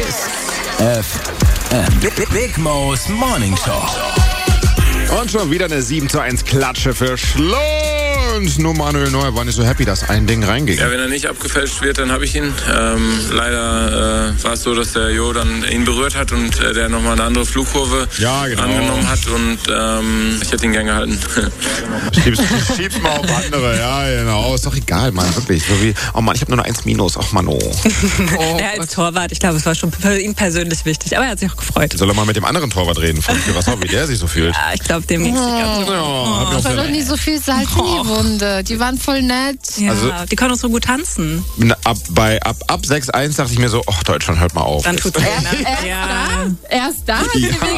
FM. Big Mo's Morning Show. Und schon wieder eine 7:1 Klatsche für Schlund. Nur Manuel Neuer war nicht so happy, dass ein Ding reinging. Ja, wenn er nicht abgefälscht wird, dann habe ich ihn. Leider war es so, dass der Jo dann ihn berührt hat und der nochmal eine andere Flugkurve angenommen hat. Und ich hätte ihn gern gehalten. Schieb's mal auf andere, ja genau. Ist doch egal, Mann, wirklich. So wie, oh Mann, ich habe nur noch 1 Minus. Ach Mann, Er als Torwart, ich glaube, es war schon für ihn persönlich wichtig. Aber er hat sich auch gefreut. Soll er mal mit dem anderen Torwart reden von Curaçao, wie der sich so fühlt? Ja, ich glaube, dem ging es nicht ganz so. Das war doch nicht so viel Salz in die Wunde. Die waren voll nett. Ja, Also- die können auch so gut tanzen. Ab 6:1 dachte ich mir so, Deutschland, hört mal auf. Dann tut's weh, ne? Erst da hat sie wegen